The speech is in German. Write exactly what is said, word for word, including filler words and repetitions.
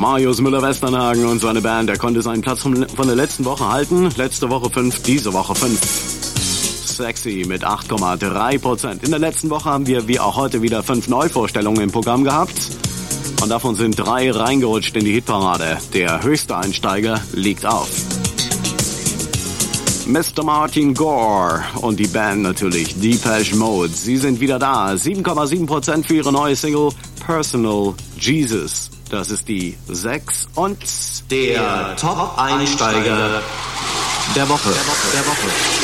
Marius Müller-Westernhagen und seine Band, der konnte seinen Platz von, von der letzten Woche halten. Letzte Woche fünf, diese Woche fünf. Sexy mit acht Komma drei Prozent. In der letzten Woche haben wir wie auch heute wieder fünf Neuvorstellungen im Programm gehabt. Und davon sind drei reingerutscht in die Hitparade. Der höchste Einsteiger liegt auf. Mister Martin Gore und die Band natürlich, Depeche Mode. Sie sind wieder da. sieben Komma sieben Prozent für ihre neue Single Personal Jesus. Das ist die sechs und der Top-Einsteiger der Woche. Der Woche. Der Woche.